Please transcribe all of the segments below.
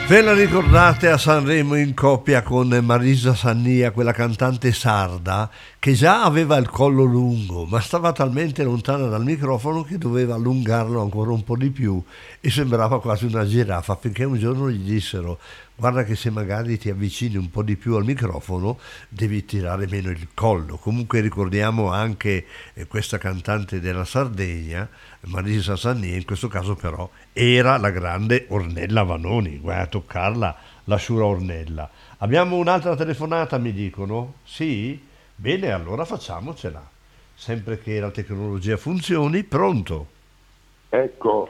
Ve la ricordate a Sanremo in coppia con Marisa Sannia, quella cantante sarda che già aveva il collo lungo, ma stava talmente lontana dal microfono che doveva allungarlo ancora un po' di più e sembrava quasi una giraffa, finché un giorno gli dissero: guarda che se magari ti avvicini un po' di più al microfono devi tirare meno il collo. Comunque ricordiamo anche questa cantante della Sardegna, Marisa Sannia, in questo caso però era la grande Ornella Vanoni. Guarda a toccarla, la Sciura Ornella. Abbiamo un'altra telefonata, mi dicono? Sì? Bene, allora facciamocela. Sempre che la tecnologia funzioni, pronto? Ecco,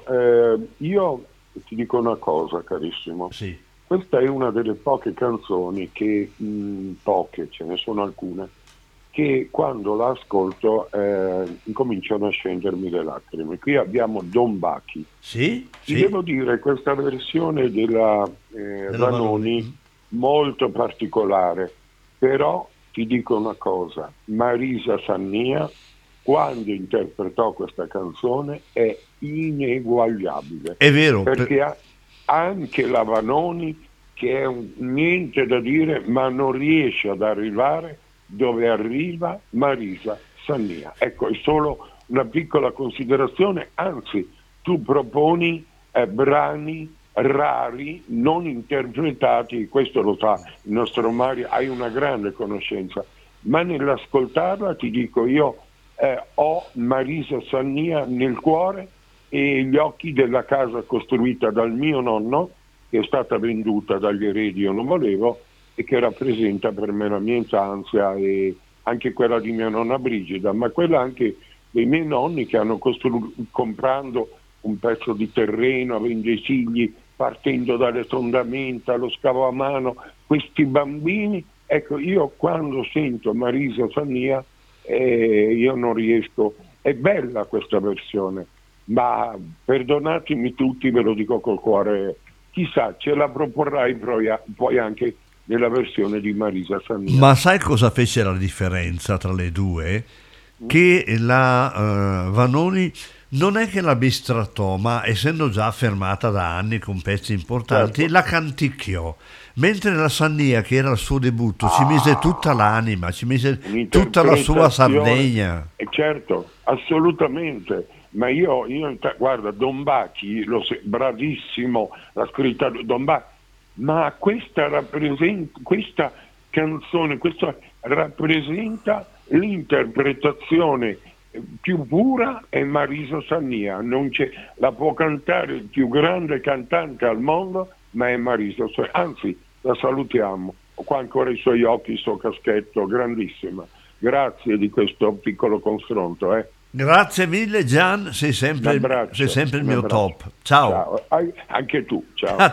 io ti dico una cosa, carissimo. Sì. Questa è una delle poche canzoni che, poche, ce ne sono alcune, che quando la ascolto incominciano a scendermi le lacrime. Qui abbiamo Don Bachi. Sì? Ti Sì? devo dire, questa versione della Della Vanoni molto particolare, però ti dico una cosa, Marisa Sannia quando interpretò questa canzone è ineguagliabile, È vero. perché anche la Vanoni, che è niente da dire, ma non riesce ad arrivare dove arriva Marisa Sannia. Ecco, è solo una piccola considerazione, anzi tu proponi brani rari, non interpretati, questo lo sa il nostro Mario, hai una grande conoscenza, ma nell'ascoltarla ti dico io ho Marisa Sannia nel cuore e gli occhi della casa costruita dal mio nonno, che è stata venduta dagli eredi, io non volevo, e che rappresenta per me la mia infanzia e anche quella di mia nonna Brigida, ma quella anche dei miei nonni che hanno comprando un pezzo di terreno, avendo i figli, partendo dalle fondamenta, lo scavo a mano, questi bambini, ecco, io quando sento Marisa Sannia io non riesco, è bella questa versione, ma perdonatemi tutti, ve lo dico col cuore, chissà, ce la proporrai poi anche nella versione di Marisa Sannia. Ma sai cosa fece la differenza tra le due? Che la Vanoni non è che la bistrattò, ma essendo già affermata da anni con pezzi importanti, Certo. la canticchiò. Mentre la Sannia, che era il suo debutto, ci mise tutta l'anima, ci mise tutta la sua Sardegna. Certo, assolutamente. Ma io guarda, Don Bachi, bravissimo, l'ha scritta Don Bachi, ma questa canzone, questa rappresenta l'interpretazione più pura è Marisa Sannia, non c'è, la può cantare il più grande cantante al mondo, ma è Marisa Sannia, anzi la salutiamo, ho qua ancora i suoi occhi, il suo caschetto, grandissima, grazie di questo piccolo confronto. Grazie mille Gian, sei sempre il mio top. Ciao. Ciao. Anche tu, ciao. Ciao.